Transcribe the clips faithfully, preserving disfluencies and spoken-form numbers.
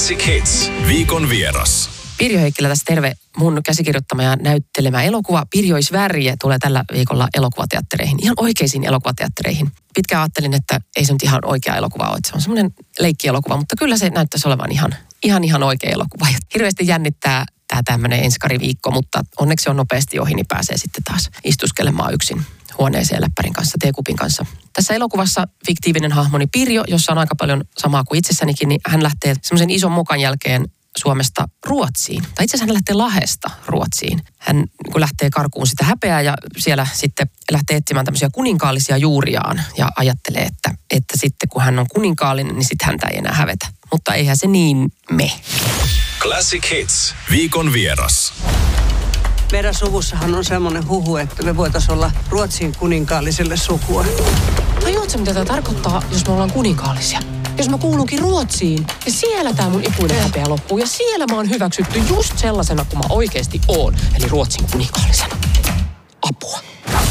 Classic Hits. Viikon vieras. Pirjo Heikkilä tässä terve. Mun käsikirjoittama ja näyttelemä elokuva Pirjo Svärje tulee tällä viikolla elokuvateattereihin. Ihan oikeisiin elokuvateattereihin. Pitkään ajattelin, että ei se nyt ihan oikea elokuva ole. Että se on semmoinen leikkielokuva, mutta kyllä se näyttäisi olevan ihan, ihan, ihan oikea elokuva. Ja hirveästi jännittää tämä tämmöinen enskariviikko, mutta onneksi se on nopeasti ohi, niin pääsee sitten taas istuskelemaan yksin huoneeseen läppärin kanssa, teekupin kanssa. Tässä elokuvassa fiktiivinen hahmoni Pirjo, jossa on aika paljon samaa kuin itsessänikin, niin hän lähtee semmoisen ison mokan jälkeen Suomesta Ruotsiin. Tai itse asiassa hän lähtee Lahdesta Ruotsiin. Hän kun lähtee karkuun sitä häpeää ja siellä sitten lähtee etsimään tämmöisiä kuninkaallisia juuriaan ja ajattelee, että, että sitten kun hän on kuninkaallinen, niin sitten häntä ei enää hävetä. Mutta eihän se niin me. Classic Hits. Viikon vieras. Meidän suvussahan on semmoinen huhu, että me voitaisiin olla Ruotsin kuninkaalliselle sukua. Tajuatko, mitä tämä tarkoittaa, jos me ollaan kuninkaallisia? Jos mä kuulunkin Ruotsiin ja siellä tää mun ikuinen häpeä loppuu ja siellä mä oon hyväksytty just sellaisena kuin mä oikeesti oon, eli Ruotsin kuninkaallisena. Apua.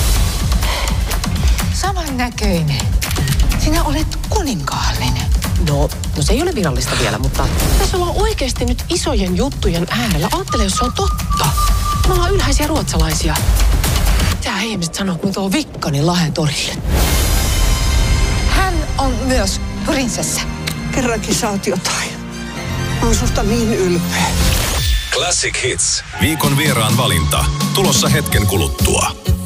Samannäköinen. Sinä olet kuninkaallinen. No, no se ei ole virallista vielä, mutta tässä ollaan oikeesti nyt isojen juttujen äärellä. Aattele, jos se on totta. Me ollaan ylhäisiä ruotsalaisia. Tää ihmiset sanoo, kun tuo Vikkani Lahden torille. Hän on myös prinsessa. Kerrankin sä oot jotain. Mä oon susta niin ylpeä. Classic Hits. Viikon vieraan valinta. Tulossa hetken kuluttua.